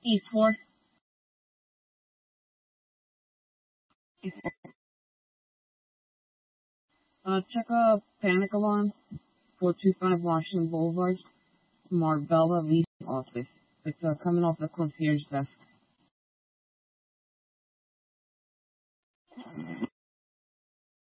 East 4. Check a panic alarm, 425 Washington Boulevard, Marbella leasing office. It's coming off the concierge desk.